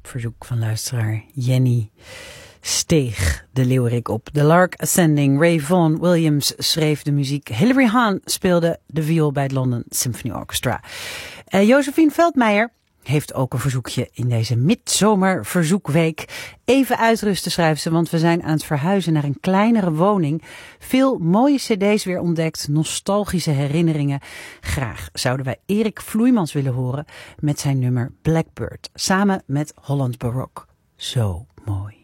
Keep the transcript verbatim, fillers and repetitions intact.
Op verzoek van luisteraar Jenny Steeg de Leeuwerik op. The Lark Ascending. Ray Vaughan Williams schreef de muziek. Hilary Hahn speelde de viool bij het London Symphony Orchestra. Uh, Josephine Veldmeijer heeft ook een verzoekje in deze midzomerverzoekweek. Even uitrusten, schrijft ze, want we zijn aan het verhuizen naar een kleinere woning. Veel mooie cd's weer ontdekt, nostalgische herinneringen. Graag zouden wij Erik Vloeimans willen horen met zijn nummer Blackbird, samen met Holland Baroque. Zo mooi.